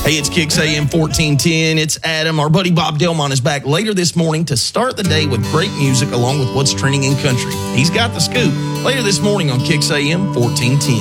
Hey, it's Kicks AM 1410. It's Adam. Our buddy Bob Delmont is back later this morning to start the day with great music along with what's trending in country. He's got the scoop later this morning on Kicks AM 1410.